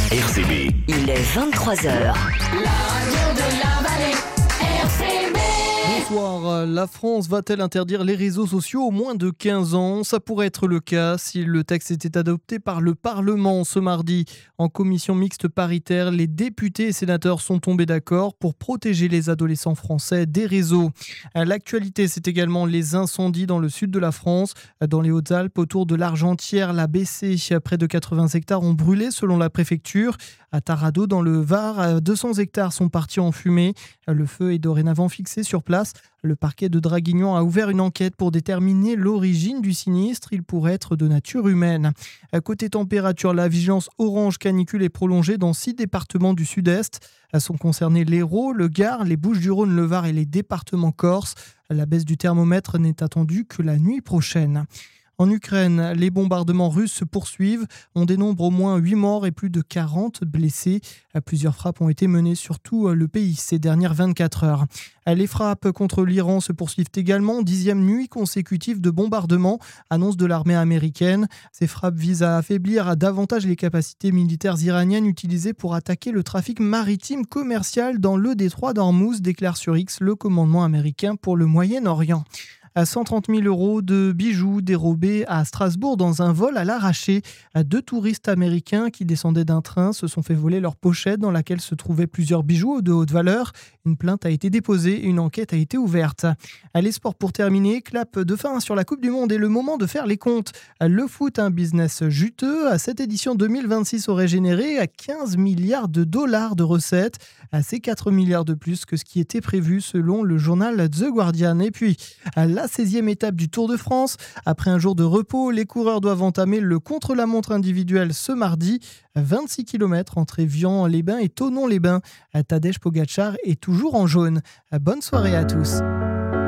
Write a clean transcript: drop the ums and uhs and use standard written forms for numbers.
RCB. Il est 23h. La radio de la vallée, RCB. Bonsoir, la France va-t-elle interdire les réseaux sociaux aux moins de 15 ans ? Ça pourrait être le cas si le texte était adopté par le Parlement ce mardi. En commission mixte paritaire, les députés et sénateurs sont tombés d'accord pour protéger les adolescents français des réseaux. L'actualité, c'est également les incendies dans le sud de la France. Dans les Hautes-Alpes, autour de l'Argentière, la Bessée, près de 80 hectares ont brûlé selon la préfecture. À Taradot, dans le Var, 200 hectares sont partis en fumée. Le feu est dorénavant fixé sur place. Le parquet de Draguignan a ouvert une enquête pour déterminer l'origine du sinistre. Il pourrait être de nature humaine. Côté température, la vigilance orange canicule est prolongée dans 6 départements du sud-est. Sont concernés l'Hérault, le Gard, les Bouches-du-Rhône, le Var et les départements corses. La baisse du thermomètre n'est attendue que la nuit prochaine. En Ukraine, les bombardements russes se poursuivent. On dénombre au moins 8 morts et plus de 40 blessés. Plusieurs frappes ont été menées sur tout le pays ces dernières 24 heures. Les frappes contre l'Iran se poursuivent également. 10e nuit consécutive de bombardements, annonce de l'armée américaine. Ces frappes visent à affaiblir davantage les capacités militaires iraniennes utilisées pour attaquer le trafic maritime commercial dans le détroit d'Ormuz, déclare sur X le commandement américain pour le Moyen-Orient. À 130 000 € de bijoux dérobés à Strasbourg dans un vol à l'arraché. 2 touristes américains qui descendaient d'un train se sont fait voler leur pochette dans laquelle se trouvaient plusieurs bijoux de haute valeur. Une plainte a été déposée et une enquête a été ouverte. Les sports pour terminer, clap de fin sur la Coupe du Monde et le moment de faire les comptes. Le foot, un business juteux. Cette édition 2026 aurait généré 15 milliards de dollars de recettes. C'est 4 milliards de plus que ce qui était prévu selon le journal The Guardian. Et puis, la 16e étape du Tour de France. Après un jour de repos, les coureurs doivent entamer le contre-la-montre individuel ce mardi. 26 km entre Évian-les-Bains et Thonon-les-Bains. Tadej Pogačar est toujours en jaune. Bonne soirée à tous.